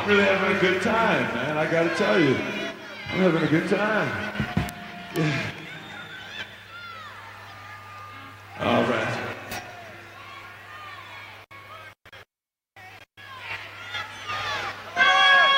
really having a good time, man. I gotta tell you. I'm having a good time. Yeah. All right.